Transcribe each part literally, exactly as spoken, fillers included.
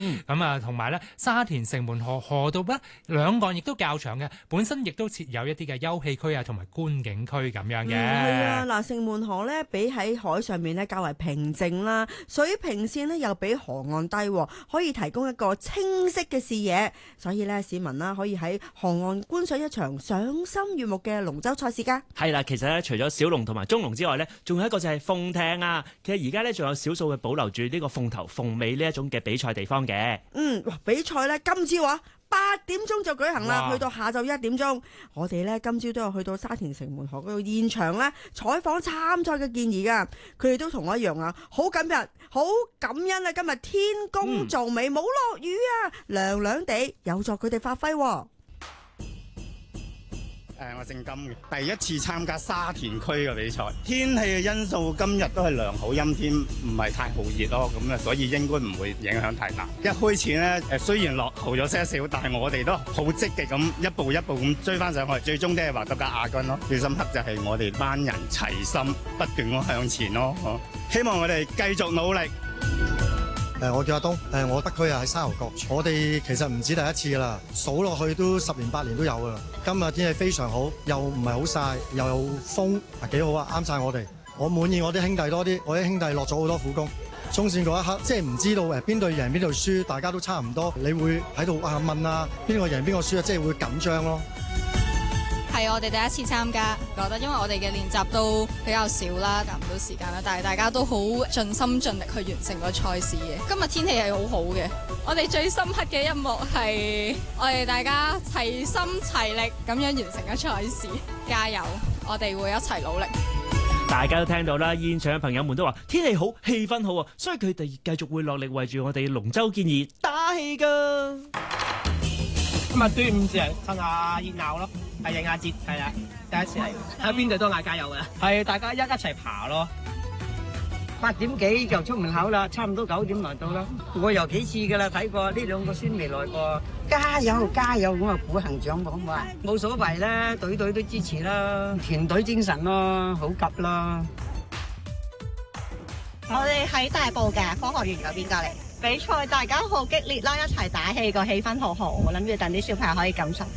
咁啊，同埋咧沙田城門河河道咧兩岸亦都較長嘅，本身亦都設有一啲嘅休憩區啊，同埋觀景區咁樣嘅。 係啊，嗱，城門河咧比喺海上面咧較為平靜啦，水平線咧又比河岸低，可以提供一個清晰嘅視野，所以咧市民啦可以喺河岸觀賞一場賞心悅目嘅龍舟賽事㗎。 係啦，其實咧除咗小龍同埋中龍之外咧，仲有一個就係鳳艇啊。其實而家咧仲有少數嘅保留住呢個鳳頭鳳尾呢一種嘅比賽地方嘅。 嗯，哇！比賽咧今朝啊八點鐘就舉行啦， 哇去到下晝一點鐘。我哋咧今朝都有去到沙田城門河嗰度現場咧採訪參賽嘅建議㗎。佢哋都同我一樣啊，好感日，好感恩啊！今日天公造美，冇落雨啊，涼涼地有助佢哋發揮喎。 誒，我姓金嘅，第一次參加沙田區嘅比賽。天氣嘅因素，今日都係良好陰天，唔係太酷熱咯，咁啊，所以應該唔會影響太大。一開始咧，誒雖然落後咗些少，但係我哋都好積極咁一步一步咁追翻上去，最終都係話得個亞軍咯。最深刻就係我哋班人齊心不斷咁向前咯，希望我哋繼續努力。 誒，我叫阿東，誒，我北區啊喺沙頭角，我哋其實唔止第一次啦，數落去都十年八年都有噶啦。今日天氣非常好，又唔係好曬，又有風，啊幾好啊，啱晒我哋。我滿意我啲兄弟多啲，我啲兄弟落咗好多苦功。衝線嗰一刻，即係唔知道誒邊隊贏邊隊輸，大家都差唔多，你會喺度啊問啊邊個贏邊個輸啊，即係會緊張咯。 係我哋第一次參加，覺得因為我哋嘅練習都比較少啦，夾唔到時間啦，但係大家都好盡心盡力去完成個賽事嘅。今日天氣係好好嘅，我哋最深刻嘅一幕係我哋大家齊心齊力咁樣完成咗賽事，加油！我哋會一齊努力。 大家都聽到啦，現場嘅朋友們都話天氣好，氣氛好啊，所以佢哋繼續會落力為住我哋龍舟建議打氣㗎。 今日端午節嚟趁下熱鬧咯，係應下節，係啊，第一次嚟，喺邊度都嗌加油嘅，係大家一一齊爬咯。 八點幾就出門口啦，差唔多九點來到啦。我有幾次噶啦，睇過呢兩個先未來過。加油加油咁啊，鼓行掌好嘛，冇所謂啦，隊隊都支持啦，團隊精神咯，好急咯。 我哋喺大埔嘅科學園嗰邊過嚟。比賽大家好激烈啦，一齊打氣，個氣氛好好，我諗住等啲小朋友可以感受。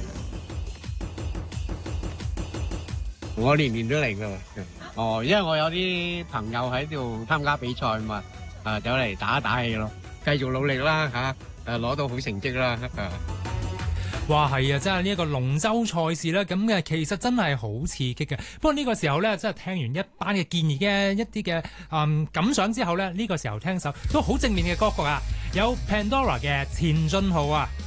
我年年都嚟噶，哦，因為我有啲朋友喺度參加比賽嘛，啊，走嚟打一打氣咯，繼續努力啦吓，誒，攞到好成績啦，啊。 哇，係啊！真係呢一個龍舟賽事咧，咁嘅其實真係好刺激嘅。不過呢個時候咧，真係聽完一班嘅建議嘅一啲嘅嗯感想之後咧，呢、呢個時候聽首都好正面嘅歌曲啊，有 Pandora 嘅前進號啊。